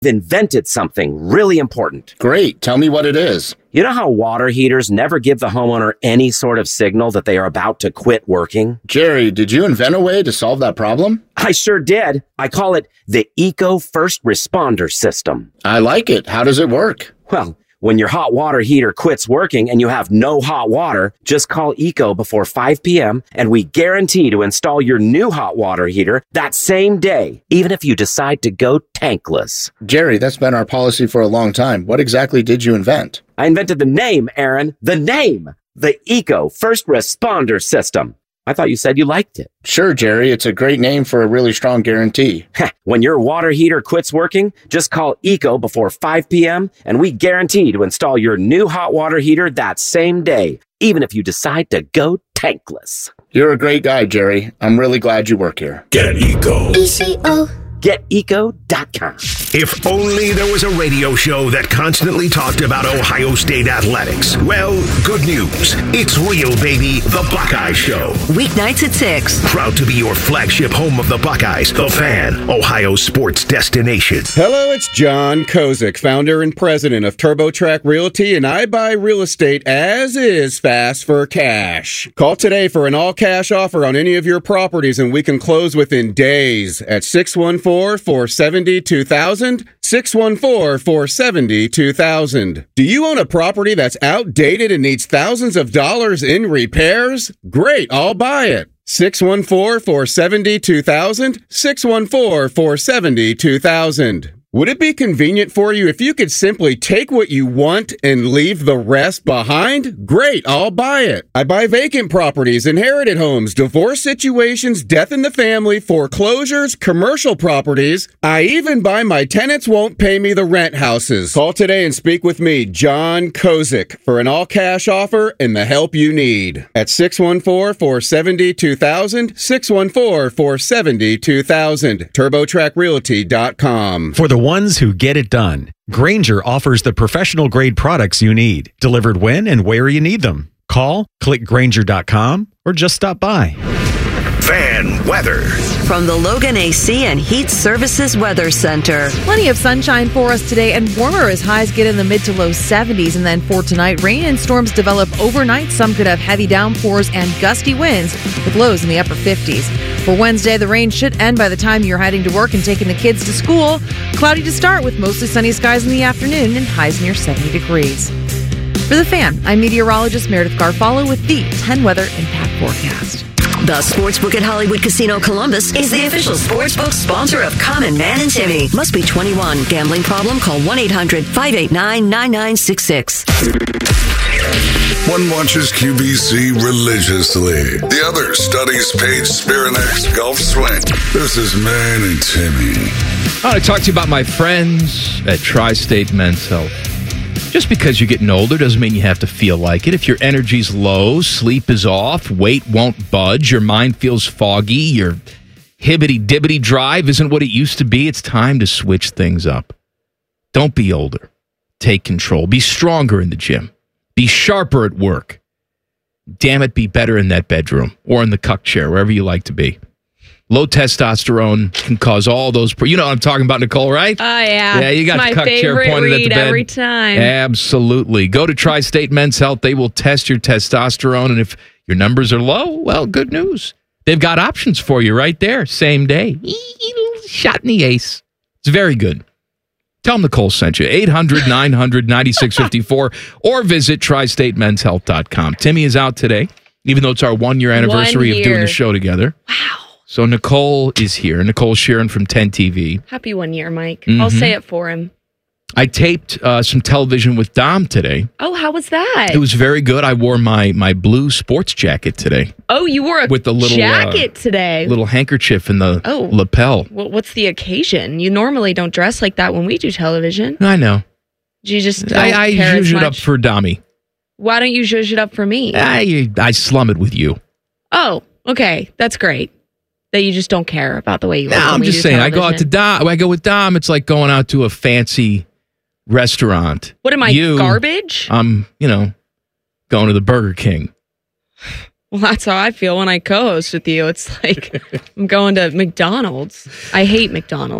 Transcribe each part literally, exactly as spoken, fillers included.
invented something really important. Great. Tell me what it is. You know how water heaters never give the homeowner any sort of signal that they are about to quit working? Jerry, did you invent a way to solve that problem? I sure did. I call it the Eco First Responder System. I like it. How does it work? Well, when your hot water heater quits working and you have no hot water, just call Eco before five p.m. and we guarantee to install your new hot water heater that same day, even if you decide to go tankless. Jerry, that's been our policy for a long time. What exactly did you invent? I invented the name, Aaron. The name. The Eco First Responder System. I thought you said you liked it. Sure, Jerry. It's a great name for a really strong guarantee. When your water heater quits working, just call Eco before five p.m. and we guarantee to install your new hot water heater that same day, even if you decide to go tankless. You're a great guy, Jerry. I'm really glad you work here. Get Eco. E C O. Get eco dot com. If only there was a radio show that constantly talked about Ohio State athletics. Well, good news. It's real, baby. The Buckeye Show. Weeknights at six. Proud to be your flagship home of the Buckeyes. The Fan, Ohio's sports destination. Hello, it's John Kozik, founder and president of TurboTrack Realty, and I buy real estate as is fast for cash. Call today for an all-cash offer on any of your properties, and we can close within days at six one four, four seven zero, two thousand, six one four, four seven zero, two thousand. Do you own a property that's outdated and needs thousands of dollars in repairs? Great, I'll buy it. six one four, four seven zero, two thousand, six one four, four seven zero, two thousand. Would it be convenient for you if you could simply take what you want and leave the rest behind? Great, I'll buy it. I buy vacant properties, inherited homes, divorce situations, death in the family, foreclosures, commercial properties. I even buy my tenants won't pay me the rent houses. Call today and speak with me, John Kozik, for an all-cash offer and the help you need. At six one four, four seven zero, two thousand, six one four, four seven zero, two thousand, turbo track realty dot com. For the ones who get it done, Grainger offers the professional grade products you need, delivered when and where you need them. Call, click Grainger dot com, or just stop by. Fan weather. From the Logan A C and Heat Services Weather Center. Plenty of sunshine for us today and warmer as highs get in the mid to low seventies. And then for tonight, rain and storms develop overnight. Some could have heavy downpours and gusty winds with lows in the upper fifties. For Wednesday, the rain should end by the time you're heading to work and taking the kids to school. Cloudy to start with mostly sunny skies in the afternoon and highs near seventy degrees. For The Fan, I'm meteorologist Meredith Garfalo with the ten Weather Impact Forecast. The Sportsbook at Hollywood Casino Columbus is the official sportsbook sponsor of Common Man and Timmy. Must be twenty-one. Gambling problem? Call one eight hundred, five eight nine, nine nine six six. One watches Q V C religiously. The other studies Paige Spirinak's golf swing. This is Man and Timmy. I want to talk to you about my friends at Tri-State Men's Health. Just because you're getting older doesn't mean you have to feel like it. If your energy's low, sleep is off, weight won't budge, your mind feels foggy, your hibbity-dibbity drive isn't what it used to be, it's time to switch things up. Don't be older. Take control. Be stronger in the gym. Be sharper at work. Damn it, be better in that bedroom or in the cuck chair, wherever you like to be. Low testosterone can cause all those... You know what I'm talking about, Nicole, right? Oh, yeah. Yeah, you got my the cuck chair pointed at the bed. Every time. Absolutely. Go to Tri-State Men's Health. They will test your testosterone, and if your numbers are low, well, good news. They've got options for you right there, same day. Shot in the ace. It's very good. Tell them Nicole sent you. eight hundred, nine hundred, ninety-six fifty-four or visit tri state men's health dot com. Timmy is out today, even though it's our one-year anniversary One of doing year. the show together. Wow. So Nicole is here. Nicole Sheeran from ten T V. Happy one year, Mike. Mhm. I'll say it for him. I taped uh, some television with Dom today. Oh, how was that? It was very good. I wore my my blue sports jacket today Oh, you wore a with the little jacket uh, today. little handkerchief in the Oh. lapel. Well, what's the occasion? You normally don't dress like that when we do television. I know. You just don't I, I care as zhuzh it up much. for Dommy. Why don't you zhuzh it up for me? I I slum it with you. Oh, okay. That's great. That you just don't care about the way you look. No, when I'm we just do saying. I go out to television. Dom. I go with Dom. It's like going out to a fancy restaurant. What am I, You, garbage? I'm, you know, going to the Burger King. Well, that's how I feel when I co-host with you. It's like I'm going to McDonald's. I hate McDonald's.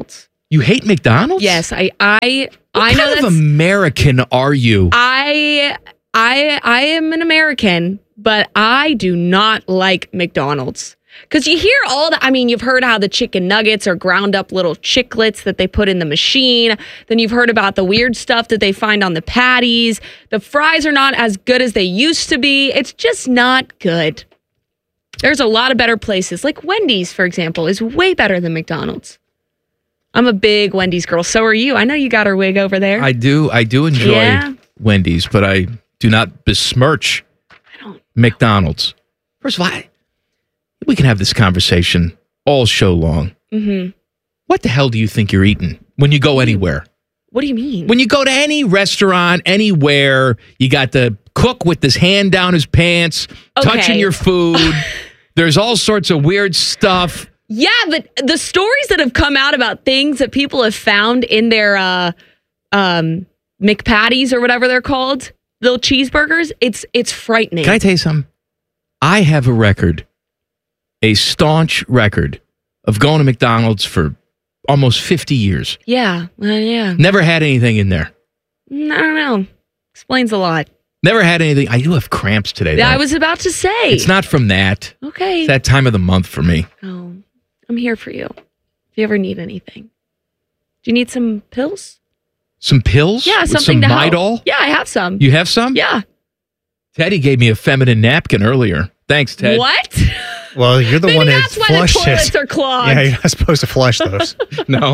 You hate McDonald's? Yes, I I what I know kind of that's American are you? I I I am an American, but I do not like McDonald's. Because you hear all the, I mean, you've heard how the chicken nuggets are ground up little chiclets that they put in the machine. Then you've heard about the weird stuff that they find on the patties. The fries are not as good as they used to be. It's just not good. There's a lot of better places. Like Wendy's, for example, is way better than McDonald's. I'm a big Wendy's girl. So are you. I know you got her wig over there. I do. I do enjoy Yeah. Wendy's, but I do not besmirch McDonald's. First of all, I, we can have this conversation all show long. Mm-hmm. What the hell do you think you're eating when you go anywhere? What do you mean? When you go to any restaurant, anywhere, you got the cook with his hand down his pants, Okay. touching your food. There's all sorts of weird stuff. Yeah, but the stories that have come out about things that people have found in their uh, um, McPatties or whatever they're called, little cheeseburgers, it's it's frightening. Can I tell you something? I have a record, a staunch record of going to McDonald's for almost fifty years. Yeah, uh, yeah. Never had anything in there. I don't know. Explains a lot. Never had anything. I do have cramps today. Yeah, though. I was about to say. It's not from that. Okay. It's that time of the month for me. Oh, I'm here for you. If you ever need anything. Do you need some pills? Some pills? Yeah, With something some to help. Midol? Yeah, I have some. You have some? Yeah. Teddy gave me a feminine napkin earlier. Thanks, Ted. What? Well, you're the Maybe one that that's why the flushed toilets it. are clogged. Yeah, you're not supposed to flush those. No.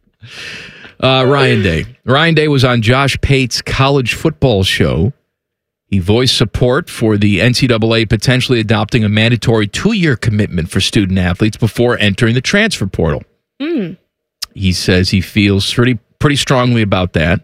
Uh, Ryan Day. Ryan Day was on Josh Pate's college football show. He voiced support for the N C double A potentially adopting a mandatory two-year commitment for student athletes before entering the transfer portal. Mm. He says he feels pretty pretty strongly about that.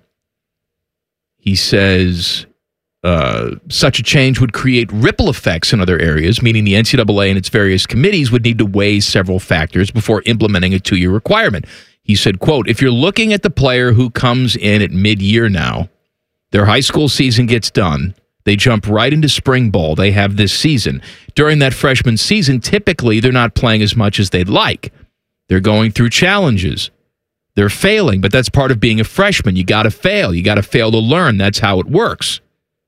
He says uh, such a change would create ripple effects in other areas, meaning the N C double A and its various committees would need to weigh several factors before implementing a two-year requirement. He said, quote, if you're looking at the player who comes in at mid-year now, their high school season gets done, they jump right into spring ball. They have this season. During that freshman season, typically they're not playing as much as they'd like. They're going through challenges. They're failing, but that's part of being a freshman. You got to fail. You got to fail to learn. That's how it works.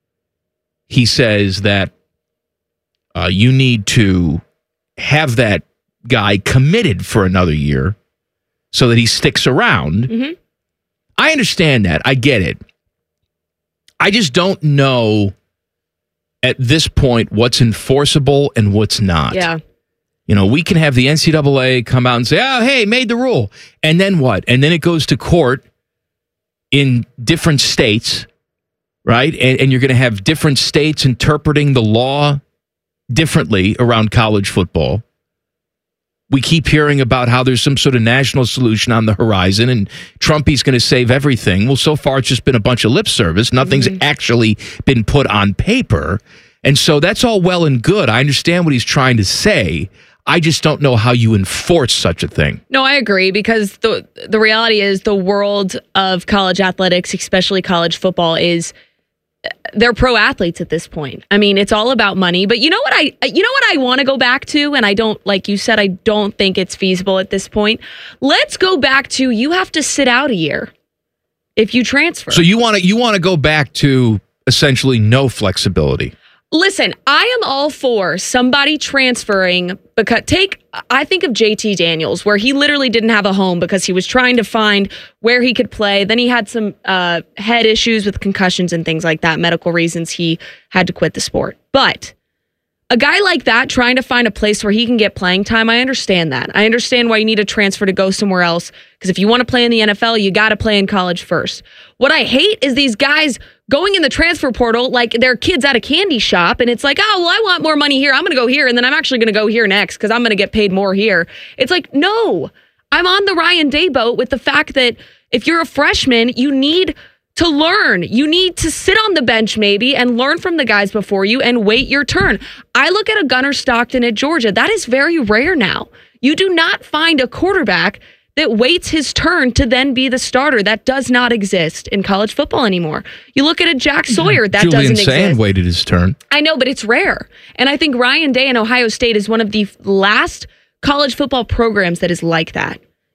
He says that uh, you need to have that guy committed for another year so that he sticks around. Mm-hmm. I understand that. I get it. I just don't know at this point what's enforceable and what's not. Yeah. You know, we can have the N C double A come out and say, oh, hey, made the rule. And then what? And then it goes to court in different states, right? And, and you're going to have different states interpreting the law differently around college football. We keep hearing about how there's some sort of national solution on the horizon and Trumpy's going to save everything. Well, so far it's just been a bunch of lip service. Nothing's mm-hmm. actually been put on paper. And so that's all well and good. I understand what he's trying to say. I just don't know how you enforce such a thing. No, I agree, because the the reality is the world of college athletics, especially college football, is they're pro athletes at this point. I mean, it's all about money. But you know what I you know what I want to go back to, and I don't, like you said, I don't think it's feasible at this point. Let's go back to you have to sit out a year if you transfer. So you want to you want to go back to essentially no flexibility. Listen, I am all for somebody transferring because take, I think of J T Daniels, where he literally didn't have a home because he was trying to find where he could play. Then he had some uh, head issues with concussions and things like that, medical reasons he had to quit the sport. But a guy like that trying to find a place where he can get playing time, I understand that. I understand why you need a transfer to go somewhere else, because if you want to play in the N F L, you got to play in college first. What I hate is these guys going in the transfer portal like they're kids at a candy shop, and it's like, oh, well, I want more money here. I'm going to go here, and then I'm actually going to go here next because I'm going to get paid more here. It's like, no, I'm on the Ryan Day boat with the fact that if you're a freshman, you need to learn. You need to sit on the bench maybe and learn from the guys before you and wait your turn. I look at a Gunnar Stockton at Georgia. That is very rare now. You do not find a quarterback that waits his turn to then be the starter. That does not exist in college football anymore. You look at a Jack Sawyer, that Julian doesn't Sand exist. waited his turn. I know, but it's rare. And I think Ryan Day in Ohio State is one of the last college football programs that is like that.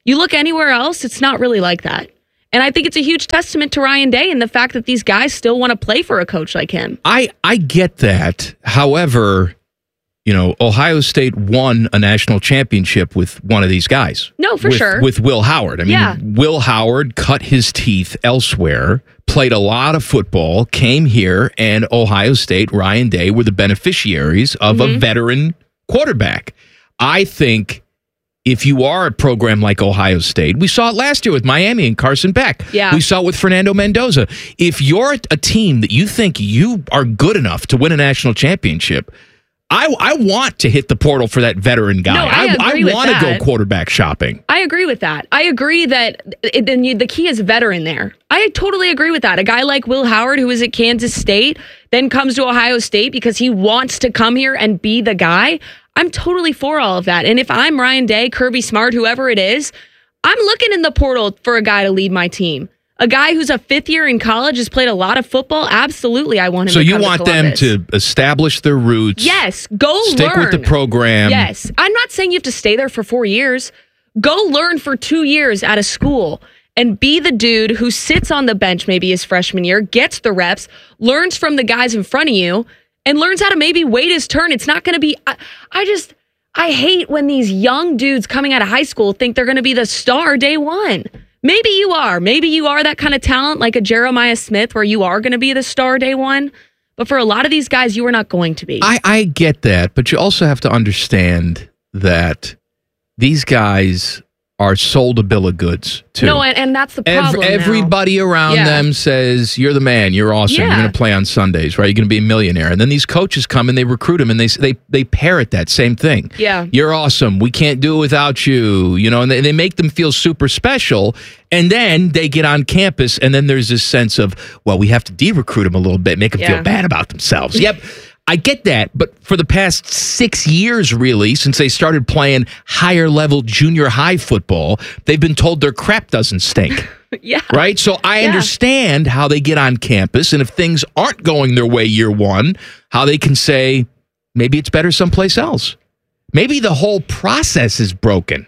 You look anywhere else, it's not really like that. And I think it's a huge testament to Ryan Day and the fact that these guys still want to play for a coach like him. I, I get that. However, you know, Ohio State won a national championship with one of these guys. No, for with, sure. With Will Howard. I mean, yeah. Will Howard cut his teeth elsewhere, played a lot of football, came here, and Ohio State, Ryan Day, were the beneficiaries of mm-hmm. a veteran quarterback. I think if you are a program like Ohio State, we saw it last year with Miami and Carson Beck. Yeah. We saw it with Fernando Mendoza. If you're a team that you think you are good enough to win a national championship, I, I want to hit the portal for that veteran guy. No, I, I, agree I want to go quarterback shopping. I agree with that. I agree that it, then you, the key is veteran there. I totally agree with that. A guy like Will Howard, who is at Kansas State, then comes to Ohio State because he wants to come here and be the guy. I'm totally for all of that. And if I'm Ryan Day, Kirby Smart, whoever it is, I'm looking in the portal for a guy to lead my team. A guy who's a fifth year in college, has played a lot of football. Absolutely, I want him so to come you want to them Columbus. to establish their roots. Yes, go stick learn. with the program. Yes. I'm not saying you have to stay there for four years. Go learn for two years at a school and be the dude who sits on the bench maybe his freshman year, gets the reps, learns from the guys in front of you, and learns how to maybe wait his turn. It's not going to be... I, I just... I hate when these young dudes coming out of high school think they're going to be the star day one. Maybe you are. Maybe you are that kind of talent like a Jeremiah Smith where you are going to be the star day one. But for a lot of these guys, you are not going to be. I, I get that, but you also have to understand that these guys are sold a bill of goods, too. No, and, and that's the problem Every, Everybody now. around yeah. them says, you're the man, you're awesome, Yeah. you're going to play on Sundays, right? You're going to be a millionaire. And then these coaches come and they recruit them and they they they parrot that same thing. Yeah. You're awesome, we can't do it without you. You know, and they, they make them feel super special. And then they get on campus and then there's this sense of, well, we have to de-recruit them a little bit, make them Yeah. feel bad about themselves. Yep. I get that, but for the past six years, really, since they started playing higher level junior high football, they've been told their crap doesn't stink. Yeah. Right? So I Yeah. understand how they get on campus, and if things aren't going their way year one, how they can say, maybe it's better someplace else. Maybe the whole process is broken.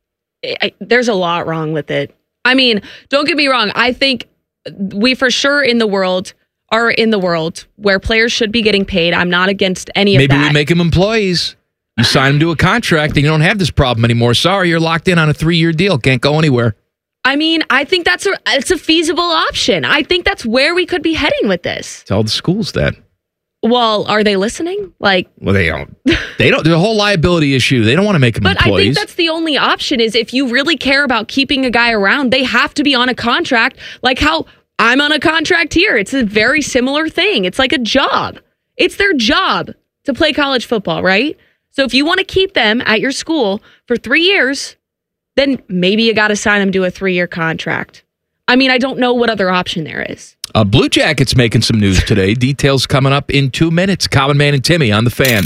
I, there's a lot wrong with it. I mean, don't get me wrong. I think we for sure in the world are in the world where players should be getting paid. I'm not against any of Maybe that. we make them employees. You sign them to a contract and you don't have this problem anymore. Sorry, you're locked in on a three-year deal. Can't go anywhere. I mean, I think that's a it's a feasible option. I think that's where we could be heading with this. Tell the schools that. Well, are they listening? Like, Well, they don't. They don't. There's a whole liability issue. They don't want to make them but employees. I think that's the only option is if you really care about keeping a guy around, they have to be on a contract. Like how I'm on a contract here. It's a very similar thing. It's like a job. It's their job to play college football, right? So if you want to keep them at your school for three years, then maybe you got to sign them to a three-year contract. I mean, I don't know what other option there is. Uh, Blue Jackets making some news today. Details coming up in two minutes. Common Man and Timmy on the Fan.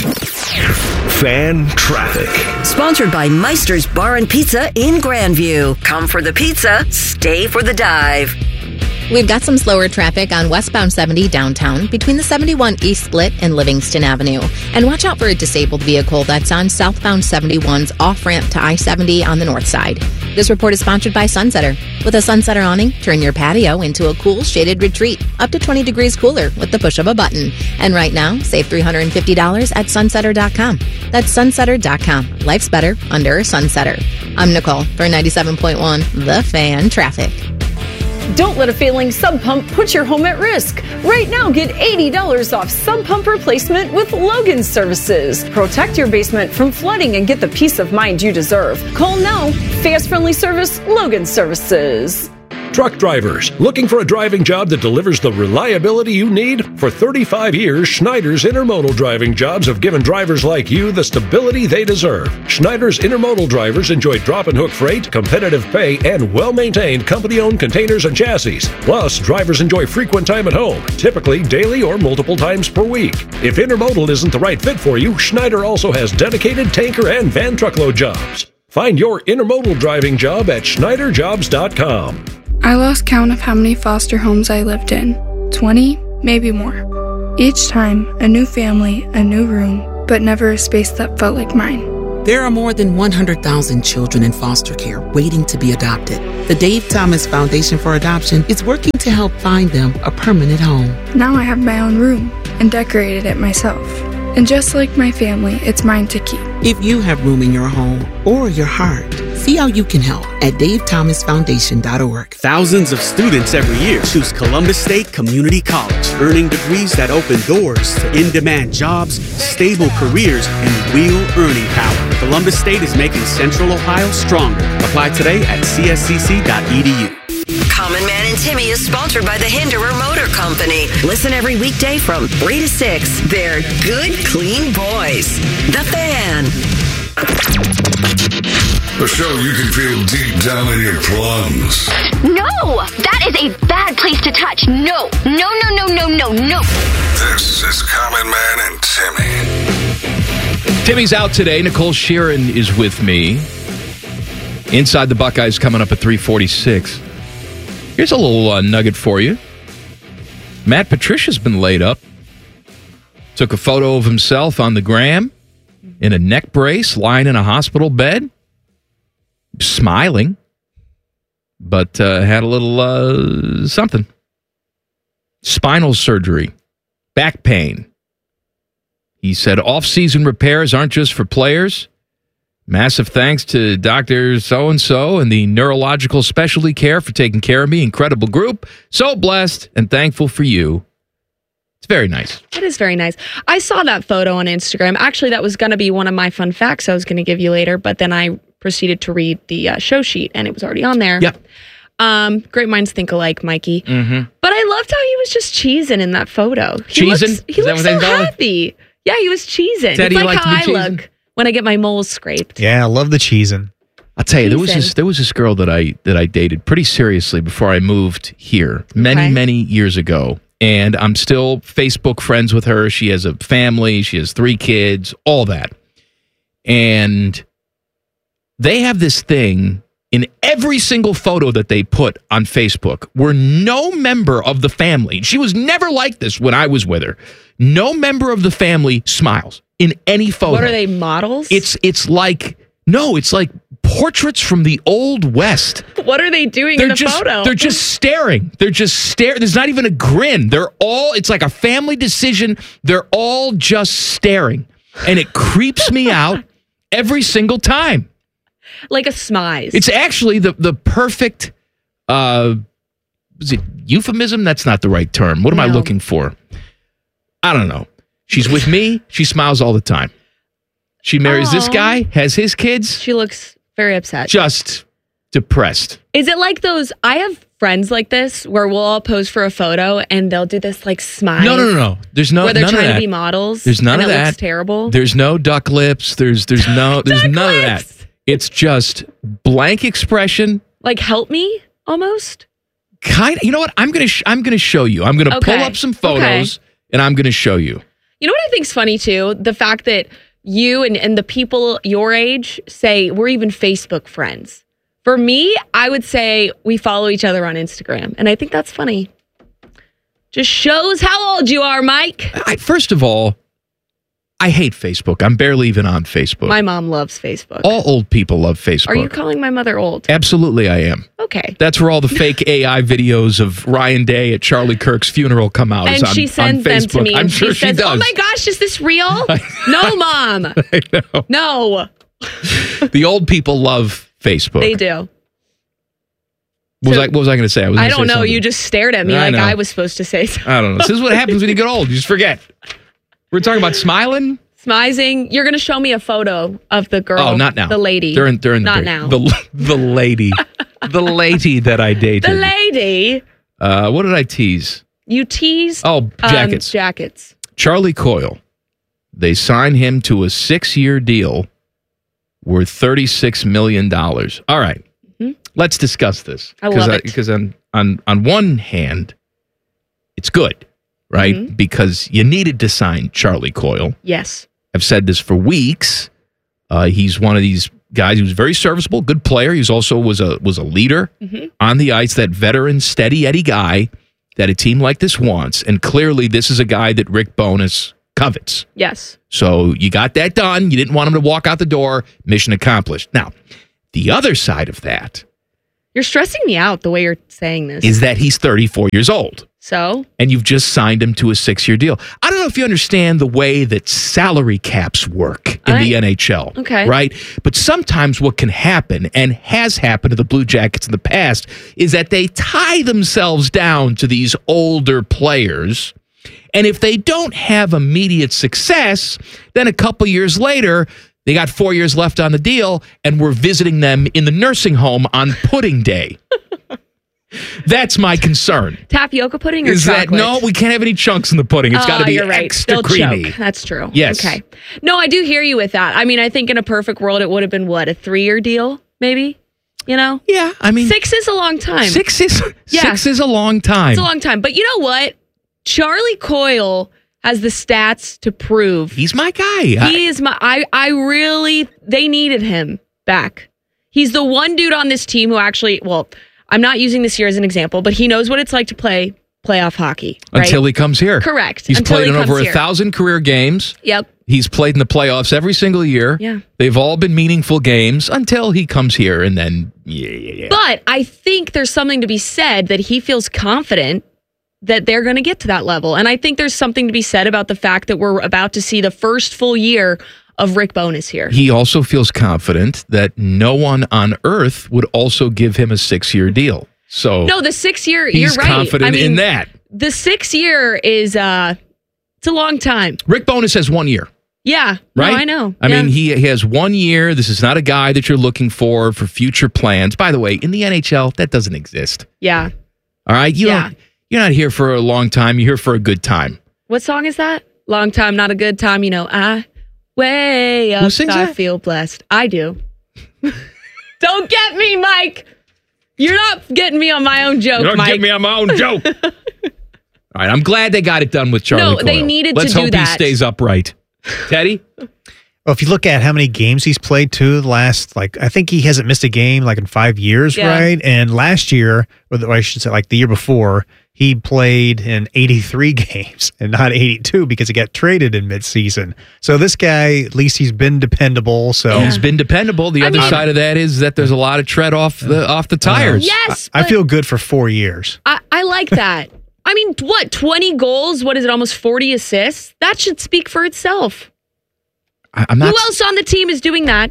Fan traffic. Sponsored by Meister's Bar and Pizza in Grandview. Come for the pizza, stay for the dive. We've got some slower traffic on westbound seventy downtown between the seventy-one East Split and Livingston Avenue. And watch out for a disabled vehicle that's on southbound seventy-one's off-ramp to I seventy on the north side. This report is sponsored by Sunsetter. With a Sunsetter awning, turn your patio into a cool shaded retreat, up to twenty degrees cooler with the push of a button. And right now, save three hundred fifty dollars at sunsetter dot com. That's sunsetter dot com. Life's better under a Sunsetter. I'm Nicole for ninety-seven point one The Fan Traffic. Don't let a failing sump pump put your home at risk. Right now, get eighty dollars off sump pump replacement with Logan Services. Protect your basement from flooding and get the peace of mind you deserve. Call now. Fast, friendly service, Logan Services. Truck drivers, looking for a driving job that delivers the reliability you need? For thirty-five years, Schneider's Intermodal driving jobs have given drivers like you the stability they deserve. Schneider's Intermodal drivers enjoy drop and hook freight, competitive pay, and well-maintained company-owned containers and chassis. Plus, drivers enjoy frequent time at home, typically daily or multiple times per week. If Intermodal isn't the right fit for you, Schneider also has dedicated tanker and van truckload jobs. Find your Intermodal driving job at schneider jobs dot com. I lost count of how many foster homes I lived in. twenty, maybe more. Each time, a new family, a new room, but never a space that felt like mine. There are more than one hundred thousand children in foster care waiting to be adopted. The Dave Thomas Foundation for Adoption is working to help find them a permanent home. Now I have my own room and decorated it myself. And just like my family, it's mine to keep. If you have room in your home or your heart, see how you can help at dave thomas foundation dot org. Thousands of students every year choose Columbus State Community College, earning degrees that open doors to in-demand jobs, stable careers, and real earning power. Columbus State is making Central Ohio stronger. Apply today at c s c c dot e d u. Common Man and Timmy is sponsored by the Hinderer Motor Company. Listen every weekday from three to six. They're good, clean boys. The Fan. The show you can feel deep down in your plums. No! That is a bad place to touch. No. No, no, no, no, no, no. This is Common Man and Timmy. Timmy's out today. Nicole Sheeran is with me. Inside the Buckeyes coming up at three forty-six. Here's a little uh, nugget for you. Matt Patricia's been laid up. Took a photo of himself on the gram in a neck brace, lying in a hospital bed, smiling, but uh, had a little uh, something. Spinal surgery, back pain. He said off-season repairs aren't just for players. Massive thanks to Doctor So-and-so and the neurological specialty care for taking care of me. Incredible group. So blessed and thankful for you. It's very nice. It is very nice. I saw that photo on Instagram. Actually, that was going to be one of my fun facts I was going to give you later, but then I proceeded to read the uh, show sheet, and it was already on there. Yep. Um, great minds think alike, Mikey. Mm-hmm. But I loved how he was just cheesing in that photo. He Cheesing? Looks, he Is that looks what so they call it? happy. Yeah, he was cheesing. Daddy, it's you like like to how I be cheesing? look when I get my moles scraped. Yeah, I love the cheesing. I'll tell you, there was Cheesing. this there was this girl that I that I dated pretty seriously before I moved here many Okay. many years ago, and I'm still Facebook friends with her. She has a family, she has three kids, all that, and they have this thing in every single photo that they put on Facebook where no member of the family, she was never like this when I was with her, no member of the family smiles in any photo. What are they, models? It's it's like no, it's like portraits from the old West. What are they doing They're in the just photo? they're just staring. They're just staring. There's not even a grin. They're all. It's like a family decision. They're all just staring, and it creeps me out every single time. like a smize. It's actually the the perfect. Uh, is it euphemism? That's not the right term. What am I No. looking for? I don't know. She's with me. She smiles all the time. She marries this Aw. guy, has his kids. She looks very upset. Just depressed. Is it like those? I have friends like this where we'll all pose for a photo and they'll do this like smile. No, no, no, no. There's no. Where they're none of trying to that. be models. There's none and of it that. Looks terrible. There's no duck lips. There's there's no there's none of that. It's just blank expression. Like help me almost. Kind. You know what? I'm gonna sh- I'm gonna show you. I'm gonna Okay. pull up some photos Okay. and I'm gonna show you. You know what I think's funny too? The fact that you and, and the people your age say we're even Facebook friends. For me, I would say we follow each other on Instagram. And I think that's funny. Just shows how old you are, Mike. I, first of all, I hate Facebook. I'm barely even on Facebook. My mom loves Facebook. All old people love Facebook. Are you calling my mother old? Absolutely, I am. Okay. That's where all the fake A I videos of Ryan Day at Charlie Kirk's funeral come out. is And on, she sends on them Facebook. to me. I'm and sure she she says, does. oh my gosh, is this real? No, Mom. I know. No. The old people love Facebook. They do. What was So- I, what was I going to say? I, was I gonna don't say know. something. You just stared at me I like know. I was supposed to say something. I don't know. This is what happens when you get old. You just forget. We're talking about smiling. Smizing. You're going to show me a photo of the girl. Oh, not now. The lady. During during the Not break. now. The the lady, the lady that I dated. The lady. Uh, what did I tease? You tease. Oh, jackets. Um, jackets. Charlie Coyle. They signed him to a six-year deal worth thirty-six million dollars. All right. Mm-hmm. Let's discuss this. I love it. Because on, on, on one hand, it's good, right? Mm-hmm. Because you needed to sign Charlie Coyle. Yes. I've said this for weeks. Uh, he's one of these guys who's very serviceable, good player. He's also was a was a leader Mhm. on the ice, that veteran, steady Eddie guy that a team like this wants. And clearly, this is a guy that Rick Bowness covets. Yes. So you got that done. You didn't want him to walk out the door. Mission accomplished. Now, the other side of that You're stressing me out the way you're saying this. is that he's thirty-four years old. So? And you've just signed him to a six-year deal. I don't know if you understand the way that salary caps work in I- the N H L. Okay. Right? But sometimes what can happen, and has happened to the Blue Jackets in the past, is that they tie themselves down to these older players. And if they don't have immediate success, then a couple years later, they got four years left on the deal, and we're visiting them in the nursing home on pudding day. That's my concern. Tapioca pudding or Is that chocolate? no? We can't have any chunks in the pudding. It's got to Oh, be you're right. extra They'll creamy. choke. That's true. Yes. Okay. No, I do hear you with that. I mean, I think in a perfect world, it would have been what, a three-year deal, maybe? You know? Yeah. I mean, six is a long time. Six is Yeah. six is a long time. It's a long time. But you know what? Charlie Coyle has the stats to prove he's my guy. He is my. I. I really. They needed him back. He's the one dude on this team who actually. Well, I'm not using this year as an example, but he knows what it's like to play playoff hockey. Right? Until he comes here. Correct. He's Until played he in comes over here. a thousand career games. Yep. He's played in the playoffs every single year. Yeah. They've all been meaningful games until he comes here, and then yeah, yeah, yeah. But I think there's something to be said that he feels confident that they're going to get to that level. And I think there's something to be said about the fact that we're about to see the first full year of Rick Bowness here. He also feels confident that no one on earth would also give him a six-year deal. So No, the six year, he's you're right. confident I mean, in that. The six year is, uh, it's a long time. Rick Bowness has one year. Yeah. Right? No, I know. I Yeah. mean, he, he has one year. This is not a guy that you're looking for for future plans. By the way, in the N H L, that doesn't exist. Yeah. All right? You Yeah. don't, you're not here for a long time. You're here for a good time. What song is that? Long time, not a good time. You know, I way up. Who sings I that? feel blessed. I do. Don't get me, Mike. You're not getting me on my own joke, You don't Mike. get me on my own joke. All right, I'm glad they got it done with Charlie No, they Coyle. needed to Let's do hope that. he stays upright. Teddy? Well, if you look at how many games he's played too, the last, like, I think he hasn't missed a game like in five years, Yeah. right? And last year, or I should say like the year before, he played in eighty-three games and not eighty-two because he got traded in midseason. So this guy, at least he's been dependable. So He's been dependable. The I other mean- side of that is that there's a lot of tread off the off the tires. Yes, I but feel good for four years. I, I like that. I mean, what, twenty goals? What is it, almost forty assists? That should speak for itself. I, I'm not. Who else on the team is doing that?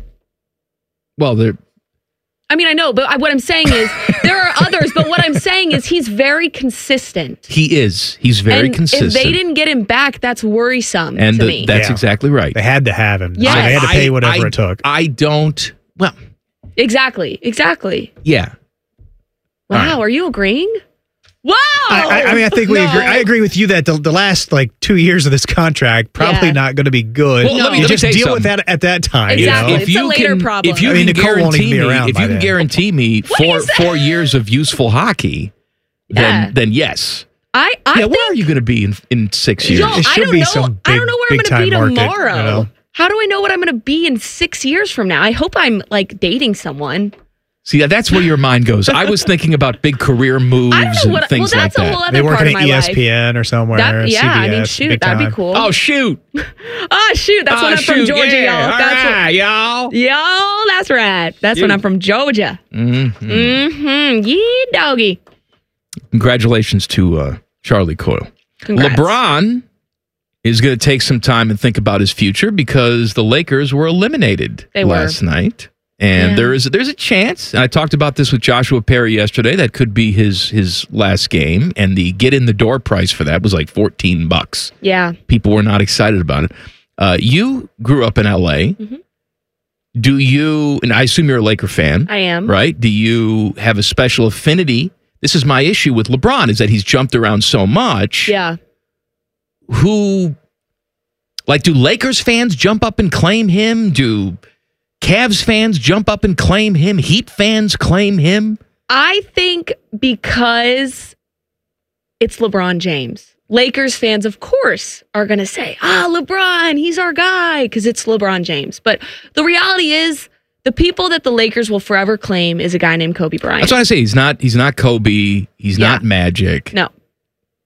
Well, they're. I mean, I know, but I, what I'm saying is there are others, but what I'm saying is he's very consistent. He is. He's very and consistent. if they didn't get him back, that's worrisome and to the- me. that's Yeah. exactly right. They had to have him. Yes. So they had to pay whatever I- it took. I don't. Well, Exactly, exactly. yeah. Wow, All right. are you agreeing? Wow. I, I, I mean, I think we No. agree. I agree with you that the, the last like two years of this contract probably Yeah. not going to be good. Well, let me- you let me just tell you deal with something. that at that time. Exactly. You know? It's a later problem. If you I mean, can Nicole won't even guarantee be me, around if by you can then. guarantee me four is that? four years of useful hockey, then Yeah. then yes. I, I yeah, think, where are you going to be in in six years? Yo, It I should don't be know. some I don't big- know where I'm big going to be time market, tomorrow. you know? How do I know what I'm going to be in six years from now? I hope I'm like dating someone. See, that's where your mind goes. I was thinking about big career moves I don't know and what. Well, things like that's a that. whole other They work part at of my E S P N life. or somewhere. That, yeah, I mean, C B S, shoot, big that'd be time. cool. Oh shoot! Oh shoot, that's Oh, when I'm from shoot, Georgia, yeah. y'all. All That's right, y'all. what, y'all. That's right. That's when You- I'm from Georgia. Mm-hmm. Mm-hmm. Yee doggy. Congratulations to uh, Charlie Coyle. Congrats. LeBron is going to take some time and think about his future because the Lakers were eliminated They were. last night. And Yeah. there is there's a chance, and I talked about this with Joshua Perry yesterday, that could be his his last game. And the get in the door price for that was like fourteen bucks. Yeah. People were not excited about it. Uh, you grew up in L A. Mhm. Do you, and I assume you're a Laker fan. I am. Right? Do you have a special affinity? This is my issue with LeBron, is that he's jumped around so much. Yeah. Who, like, do Lakers fans jump up and claim him? Do Cavs fans jump up and claim him? Heat fans claim him? I think because it's LeBron James. Lakers fans, of course, are going to say, ah, LeBron, he's our guy, because it's LeBron James. But the reality is, the people that the Lakers will forever claim is a guy named Kobe Bryant. That's what I say. He's not. He's not Kobe. He's Yeah. not Magic. No.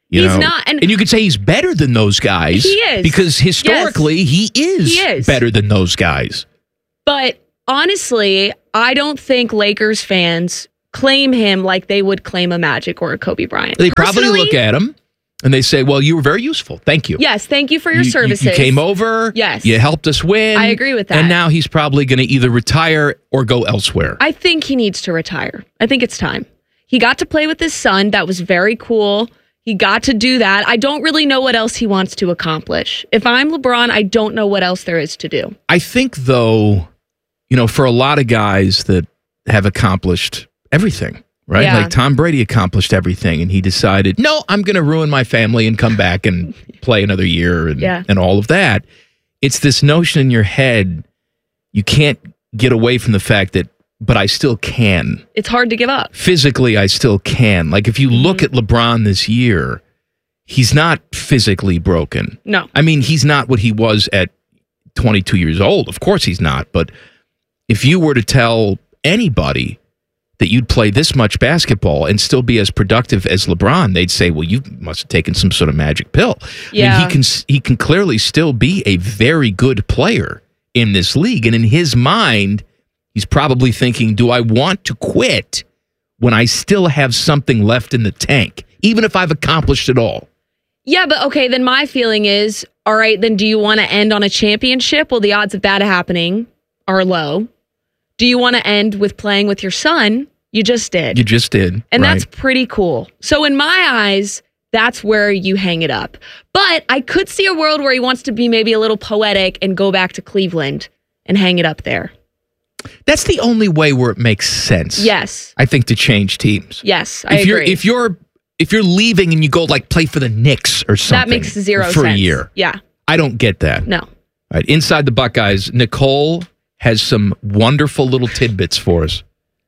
You He's know? not, and- and you could say he's better than those guys. He is. Because historically, Yes. he is He is. better than those guys. But honestly, I don't think Lakers fans claim him like they would claim a Magic or a Kobe Bryant. They probably Personally, look at him and they say, well, you were very useful. Thank you. Yes, thank you for your You- you- services. You, came over. Yes. You helped us win. I agree with that. And now he's probably going to either retire or go elsewhere. I think he needs to retire. I think it's time. He got to play with his son. That was very cool. He got to do that. I don't really know what else he wants to accomplish. If I'm LeBron, I don't know what else there is to do. I think, though, you know, for a lot of guys that have accomplished everything, right? Yeah. Like Tom Brady accomplished everything and he decided, no, I'm going to ruin my family and come back and play another year and, Yeah. and all of that. It's this notion in your head, you can't get away from the fact that, but I still can. It's hard to give up. Physically, I still can. Like if you look Mm-hmm. at LeBron this year, he's not physically broken. No. I mean, he's not what he was at twenty-two years old. Of course he's not. But if you were to tell anybody that you'd play this much basketball and still be as productive as LeBron, they'd say, well, you must have taken some sort of magic pill. Yeah. I mean, he can, he can clearly still be a very good player in this league. And in his mind, he's probably thinking, do I want to quit when I still have something left in the tank, even if I've accomplished it all? Yeah, but okay, then my feeling is, all right, then do you want to end on a championship? Well, the odds of that happening are low. Do you want to end with playing with your son? You just did. You just did. And right? that's pretty cool. So in my eyes, that's where you hang it up. But I could see a world where he wants to be maybe a little poetic and go back to Cleveland and hang it up there. That's the only way where it makes sense. Yes. I think to change teams. Yes, I if you're agree. if you're if you're leaving and you go like play for the Knicks or something, That makes zero for sense. a year. Yeah. I don't get that. No. All right, inside the Buckeyes, Nicole has some wonderful little tidbits for us.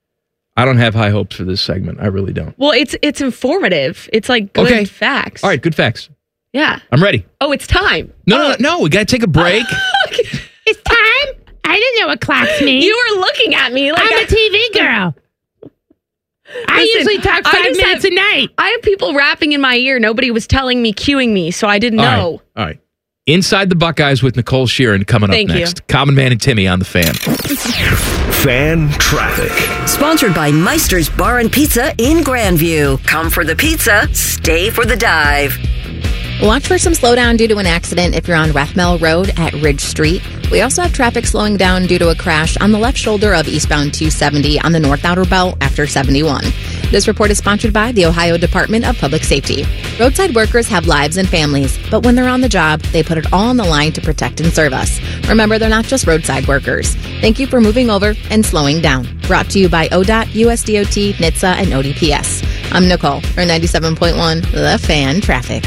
I don't have high hopes for this segment. I really don't. Well, it's it's informative. It's like good Okay. facts. All right, good facts. Yeah. I'm ready. Oh, it's time. No, no, no, no. We got to take a break. It's time. I didn't know what clocks mean. You were looking at me like I'm I- a T V girl. I Listen, usually talk I five just minutes have- a night. I have people rapping in my ear. Nobody was telling me, cueing me, so I didn't All right, know. All right. Inside the Buckeyes with Nicole Sheeran coming Thank up you. next. Common Man and Timmy on the Fan. Fan traffic. Sponsored by Meister's Bar and Pizza in Grandview. Come for the pizza, stay for the dive. Watch for some slowdown due to an accident if you're on Rathmel Road at Ridge Street. We also have traffic slowing down due to a crash on the left shoulder of eastbound two seventy on the North Outer Belt after seventy-one. This report is sponsored by the Ohio Department of Public Safety. Roadside workers have lives and families, but when they're on the job, they put it all on the line to protect and serve us. Remember, they're not just roadside workers. Thank you for moving over and slowing down. Brought to you by O D O T, U S D O T, N H T S A, and O D P S. I'm Nicole for ninety-seven point one The Fan Traffic.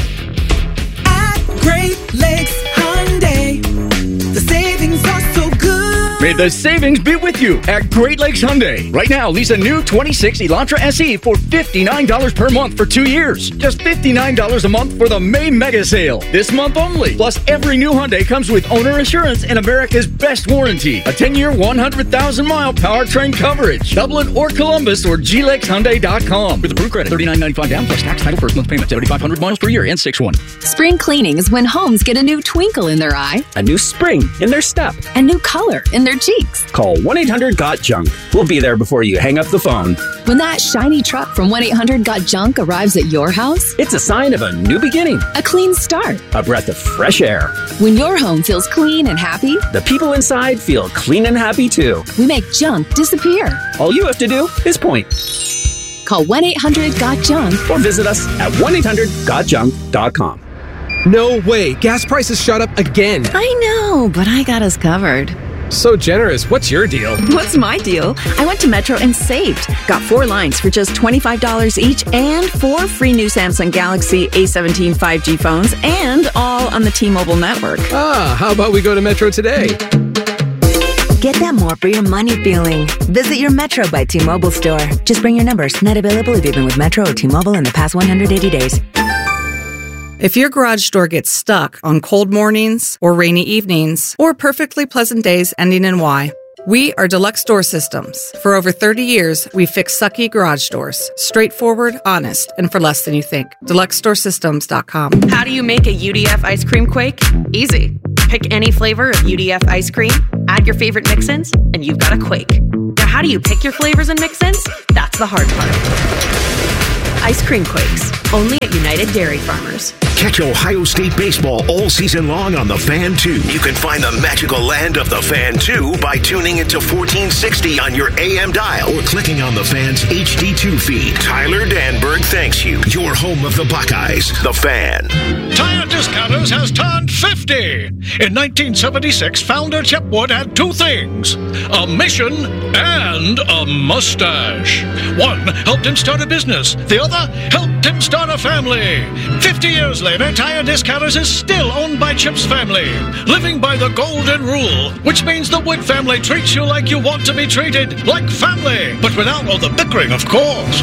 Great Lakes Hyundai. The savings are so good. May the savings be with you at Great Lakes Hyundai. Right now, lease a new twenty-six Elantra S E for fifty-nine dollars per month for two years. Just fifty-nine dollars a month for the May mega sale. This month only. Plus, every new Hyundai comes with owner assurance and America's best warranty. A ten-year, one hundred thousand mile powertrain coverage. Dublin or Columbus or G Lex Hyundai dot com. With approved credit, thirty-nine ninety-five down plus tax, title, first month payment, seventy-five hundred miles per year and six one. Spring cleaning is when homes get a new twinkle in their eye, A new spring in their step. a new color in their cheeks. Call one eight hundred got junk. We'll be there before you hang up the phone. When that shiny truck from one eight hundred got junk arrives at your house, It's a sign of a new beginning, a clean start. a breath of fresh air. When your home feels clean and happy, The people inside feel clean and happy too. we make junk disappear. All you have to do is point Call one eight hundred got junk or visit us at one eight hundred got junk dot com. No way. Gas prices shot up again. I know, but I got us covered. So generous. What's your deal? What's my deal? I went to Metro and saved. Got four lines for just twenty-five dollars each and four free new Samsung Galaxy A seventeen five G phones and all on the T-Mobile network. Ah, how about we go to Metro today? Get that more for your money feeling. Visit your Metro by T-Mobile store. Just bring your numbers. Not available if you've been with Metro or T-Mobile in the past one hundred eighty days. If your garage door gets stuck on cold mornings or rainy evenings or perfectly pleasant days ending in Y, We are Deluxe Door Systems. For over thirty years, we've fixed sucky garage doors. Straightforward, honest, and for less than you think. deluxe door systems dot com. How do you make a U D F ice cream quake? Easy. Pick any flavor of U D F ice cream, add your favorite mix-ins, and you've got a quake. Now, how do you pick your flavors and mix-ins? That's the hard part. Ice cream quakes, only at United Dairy Farmers. Catch Ohio State baseball all season long on The Fan two. You can find the magical land of The Fan two by tuning into fourteen sixty on your A M dial or clicking on The Fan's H D two feed. Tyler Danberg thanks you. Your home of the Buckeyes, The Fan. Tire Discounters has turned fifty. In nineteen seventy-six, founder Chip Wood had two things, a mission and a mustache. One helped him start a business. The other helped him start a family. fifty years later, Tire Discounters is still owned by Chip's family, living by the golden rule, which means the Wood family treats you like you want to be treated, like family, but without all the bickering, of course.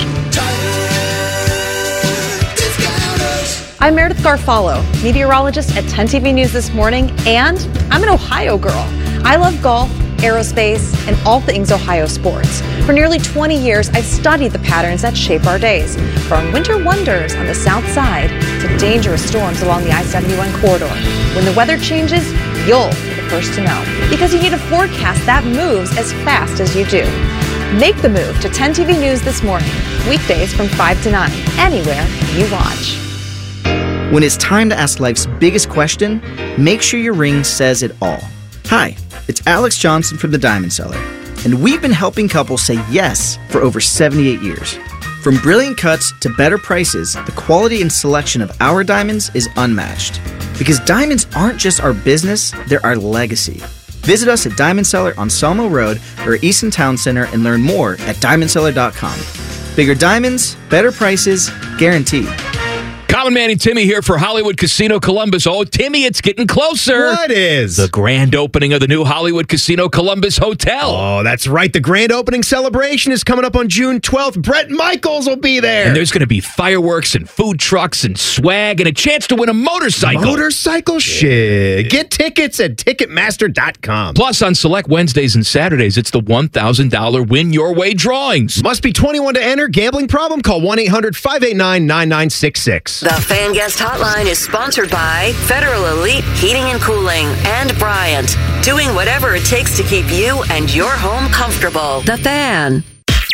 I'm Meredith Garfalo, meteorologist at ten T V News This Morning, and I'm an Ohio girl. I love golf, aerospace, and all things Ohio sports. For nearly twenty years, I've studied the patterns that shape our days, from winter wonders on the south side to dangerous storms along the I seventy-one corridor. When the weather changes, you'll be the first to know, because you need a forecast that moves as fast as you do. Make the move to ten T V News This Morning, weekdays from five to nine, anywhere you watch. When it's time to ask life's biggest question, make sure your ring says it all. Hi, it's Alex Johnson from The Diamond Seller, and we've been helping couples say yes for over seventy-eight years. From brilliant cuts to better prices, the quality and selection of our diamonds is unmatched. Because diamonds aren't just our business, they're our legacy. Visit us at Diamond Seller on Selmo Road or Easton Town Center and learn more at diamond seller dot com. Bigger diamonds, better prices, guaranteed. Common Man and Timmy here for Hollywood Casino Columbus. Oh, Timmy, it's getting closer. What is? The grand opening of the new Hollywood Casino Columbus Hotel. Oh, that's right. The grand opening celebration is coming up on June twelfth. Brett Michaels will be there. And there's going to be fireworks and food trucks and swag and a chance to win a motorcycle. Motorcycle shit. Get tickets at ticketmaster dot com. Plus, on select Wednesdays and Saturdays, it's the one thousand dollars Win Your Way drawings. Must be twenty-one to enter. Gambling problem? Call one eight hundred five eight nine nine nine six six. The Fan Guest Hotline is sponsored by Federal Elite Heating and Cooling and Bryant, doing whatever it takes to keep you and your home comfortable. The Fan.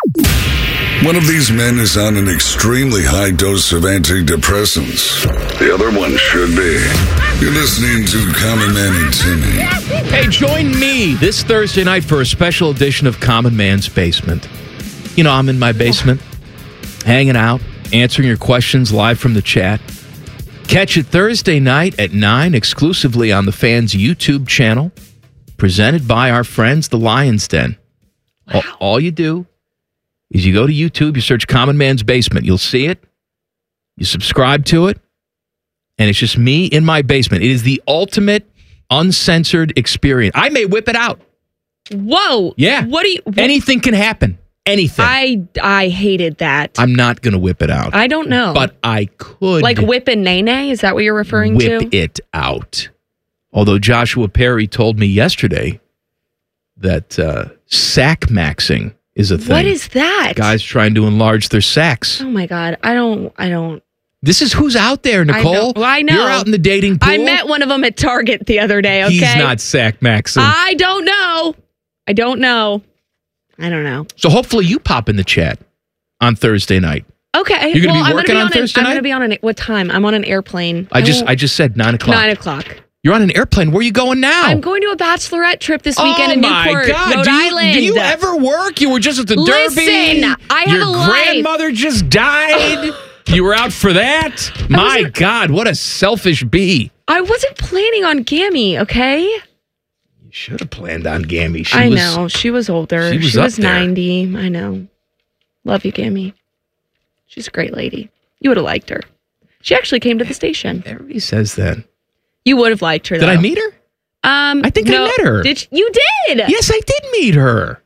One of these men is on an extremely high dose of antidepressants. The other one should be. You're listening to Common Man and Timmy. Hey, join me this Thursday night for a special edition of Common Man's Basement. You know, I'm in my basement, hanging out, answering your questions live from the chat. Catch it Thursday night at nine exclusively on the Fan's YouTube channel, presented by our friends, The Lion's Den. Wow. All, all you do is you go to YouTube, you search Common Man's Basement. You'll see it. You subscribe to it. And it's just me in my basement. It is the ultimate uncensored experience. I may whip it out. Whoa. Yeah. What do you... What, anything can happen. Anything. I I hated that. I'm not going to whip it out. I don't know. But I could. Like whip and nay-nay? Is that what you're referring whip to? Whip it out. Although Joshua Perry told me yesterday that uh, sack maxing is a thing. What is that? Guys trying to enlarge their sacks. Oh my God. I don't, I don't. This is who's out there, Nicole. I know. Well, I know. You're out in the dating pool. I met one of them at Target the other day, okay? He's not sack maxing. I don't know. I don't know. I don't know. So hopefully you pop in the chat on Thursday night. Okay. You're going to well, be working on, on Thursday an, night? I'm going to be on an, what time? I'm on an airplane. I, I just I just said nine o'clock. Nine o'clock. You're on an airplane. Where are you going now? I'm going to a bachelorette trip this weekend oh in Newport, God. Rhode do you, Island. Do you ever work? You were just at the Listen, Derby. I have Your a life. grandmother just died. You were out for that? My God, what a selfish bee. I wasn't planning on Gammy, okay? You should have planned on Gammy. She I was, know. She was older. She was, she was up there. ninety. I know. Love you, Gammy. She's a great lady. You would have liked her. She actually came to the station. Everybody says that. You would have liked her, though. Did I meet her? Um, I think no, I met her. Did you, you did? Yes, I did meet her.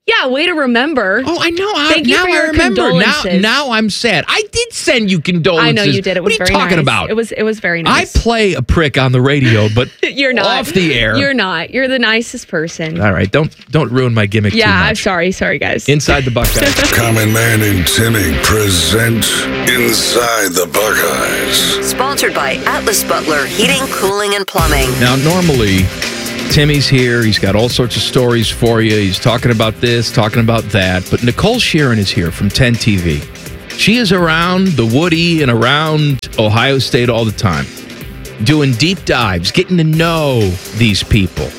Yeah, way to remember. Oh, I know. I, Thank you now for I your remember. Now, condolences. now I'm sad. I did send you condolences. I know you did. It was what are very you talking nice. about? It was it was very nice. I play a prick on the radio, but You're not off the air. You're not. You're the nicest person. All right, don't don't ruin my gimmick Yeah, too I'm much. sorry. Sorry, guys. Inside the Buckeyes. Common Man and Timmy present Inside the Buckeyes. Sponsored by Atlas Butler Heating, Cooling, and Plumbing. Now, normally, Timmy's here. He's got all sorts of stories for you. He's talking about this, talking about that. But Nicole Sheeran is here from ten T V. She is around the Woody and around Ohio State all the time, doing deep dives, getting to know these people.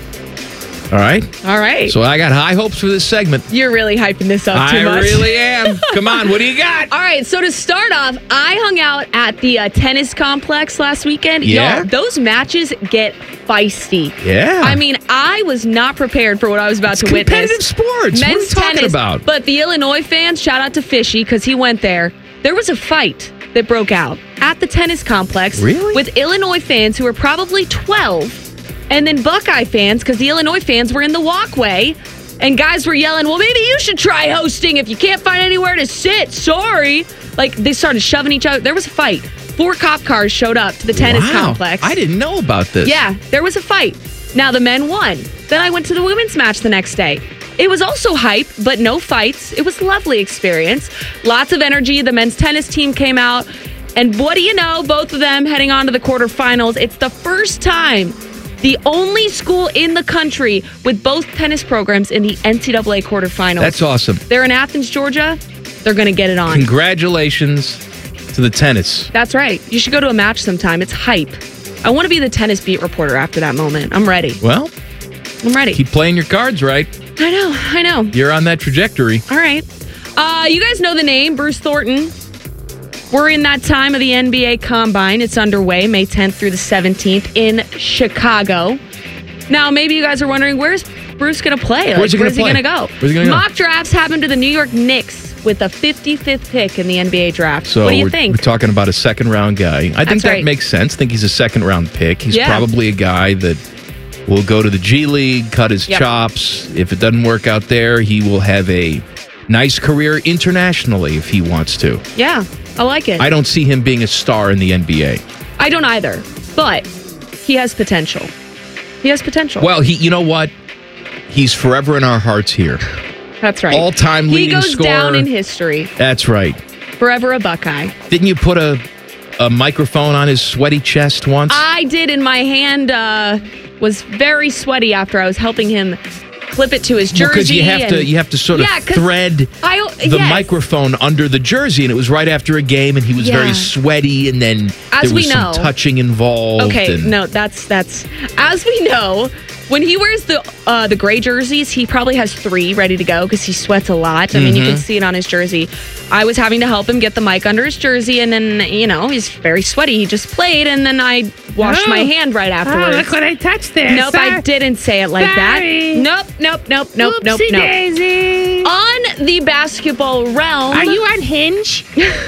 All right? All right. So I got high hopes for this segment. You're really hyping this up too I much. really am. Come on, what do you got? All right, so to start off, I hung out at the uh, tennis complex last weekend. Yeah? Y'all, those matches get feisty. Yeah. I mean, I was not prepared for what I was about It's to witness. competitive sports. What are Men's you talking tennis, about? But the Illinois fans, shout out to Fishy, because he went there. There was a fight that broke out at the tennis complex. Really? With Illinois fans who were probably twelve. And then Buckeye fans, because the Illinois fans were in the walkway, and guys were yelling, well, maybe you should try hosting if you can't find anywhere to sit. Sorry. Like, they started shoving each other. There was a fight. Four cop cars showed up to the tennis Wow. complex. I didn't know about this. Yeah, there was a fight. Now, the men won. Then I went to the women's match the next day. It was also hype, but no fights. It was a lovely experience. Lots of energy. The men's tennis team came out. And what do you know? Both of them heading on to the quarterfinals. It's the first time the only school in the country with both tennis programs in the N C double A quarterfinals. That's awesome. They're in Athens, Georgia. They're going to get it on. Congratulations to the tennis. That's right. You should go to a match sometime. It's hype. I want to be the tennis beat reporter after that moment. I'm ready. Well, I'm ready. keep playing your cards right. I know. I know. You're on that trajectory. All right. Uh, you guys know the name, Bruce Thornton. We're in that time of the N B A Combine. It's underway May tenth through the seventeenth in Chicago. Now, maybe you guys are wondering, where's Bruce going to play? Like, Where's he gonna where's he play? going to go? Where's he gonna go? Mock drafts happened to the New York Knicks with the fifty-fifth pick in the N B A draft. So what do you we're, think? we're talking about a second round guy. I think That's that right. makes sense. I think he's a second round pick. He's Yeah. probably a guy that will go to the G League, cut his Yep. chops. If it doesn't work out there, he will have a nice career internationally if he wants to. Yeah, I like it. I don't see him being a star in the N B A. I don't either, but he has potential. He has potential. Well, he, you know what? He's forever in our hearts here. That's right. All-time he leading goes scorer. down in history. That's right. Forever a Buckeye. Didn't you put a a microphone on his sweaty chest once? I did, and my hand uh, was very sweaty after I was helping him clip it to his jersey. Because you have to and- you have to sort of Yeah, 'cause thread I, the yes. microphone under the jersey, and it was right after a game, and he was Yeah. very sweaty, and then As there was we some know. touching involved. Okay, and- no, that's that's as we know. When he wears the uh, the gray jerseys, he probably has three ready to go because he sweats a lot. I mean, you Mhm. can see it on his jersey. I was having to help him get the mic under his jersey, and then, you know, he's very sweaty. He just played, and then I washed Oh. my hand right afterwards. Oh, look what I touched there. Nope, I Sorry. didn't say it like Sorry. that. Nope, nope, nope, nope, nope, Oopsie nope. daisy. On the basketball realm. Are you on Hinge?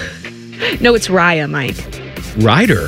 No, it's Raya, Mike. Ryder.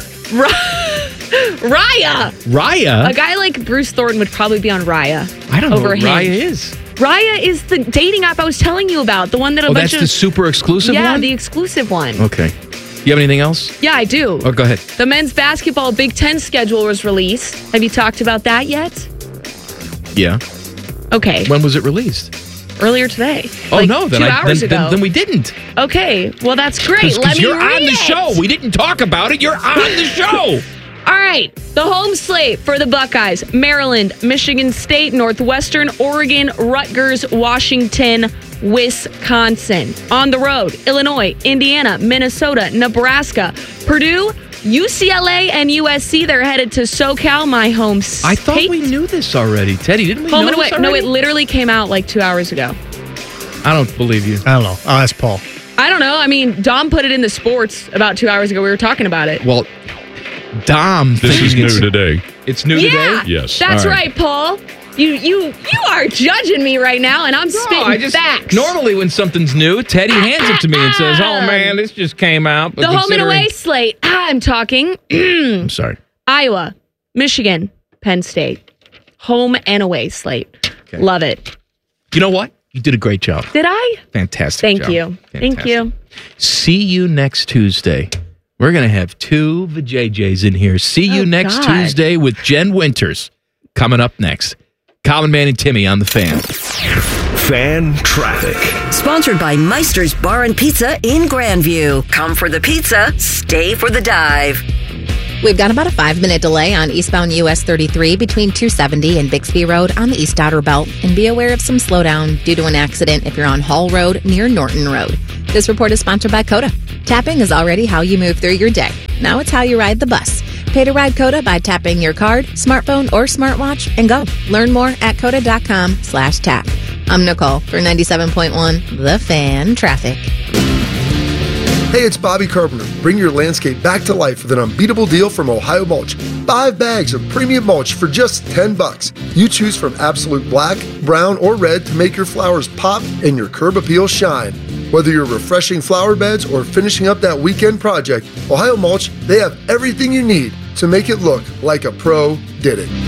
Raya! Raya? A guy like Bruce Thornton would probably be on Raya. I don't know over what Hinge. Raya is. Raya is the dating app I was telling you about. The one that a Oh, bunch that's of the super exclusive yeah, one? the exclusive one. Okay. You have anything else? Yeah, I do. Oh, go ahead. The men's basketball Big Ten schedule was released. Have you talked about that yet? Yeah. Okay. When was it released? Earlier today. Oh, Like no. Then, two I, hours then, ago. then, then we didn't. Okay. Well, that's great. Because Let me you're read on the it. show. We didn't talk about it. You're on the show. All right. The home slate for the Buckeyes: Maryland, Michigan State, Northwestern, Oregon, Rutgers, Washington, Wisconsin. On the road: Illinois, Indiana, Minnesota, Nebraska, Purdue, U C L A, and U S C. They're headed to SoCal, my home state. I thought we knew this already. Teddy, didn't we Home know and away. this No, already? it literally came out like two hours ago. I don't believe you. I don't know. I'll ask Paul. I don't know. I mean, Dom put it in the sports about two hours ago. We were talking about it. Well, Dom This is thinking new it's- today. It's new yeah, today? Yes. That's All right. Paul. You you you are judging me right now, and I'm spitting I just, facts. Normally, when something's new, Teddy hands it to me and says, "Oh man, this just came out." But the home and considering- away slate. Ah, I'm talking I'm sorry. Iowa, Michigan, Penn State. Home and away slate. Love it. You know what? You did a great job. Did I? Fantastic Thank job. you. Thank Fantastic. you. See you next Tuesday. We're going to have two V J Js in here. See you Oh, next God. Tuesday with Jen Winters. Coming up next. Common Man and Timmy on the Fan. Fan traffic. Sponsored by Meister's Bar and Pizza in Grandview. Come for the pizza, stay for the dive. We've got about a five-minute delay on eastbound U S thirty-three between two seventy and Bixby Road on the East Outer Belt, and be aware of some slowdown due to an accident if you're on Hall Road near Norton Road. This report is sponsored by Coda. Tapping is already how you move through your day. Now it's how you ride the bus. Pay to ride Coda by tapping your card, smartphone, or smartwatch and go. Learn more at coda.com slash tap. I'm Nicole for ninety-seven point one The Fan Traffic. Hey, it's Bobby Carpenter. Bring your landscape back to life with an unbeatable deal from Ohio Mulch. Five bags of premium mulch for just ten bucks. You choose from absolute black, brown, or red to make your flowers pop and your curb appeal shine. Whether you're refreshing flower beds or finishing up that weekend project, Ohio Mulch, they have everything you need to make it look like a pro did it.